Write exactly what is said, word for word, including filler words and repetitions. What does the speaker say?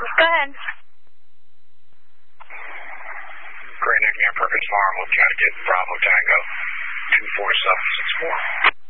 Go ahead. Great Neck near Perkins Farm. We'll try to get Bravo Tango two four seven six four.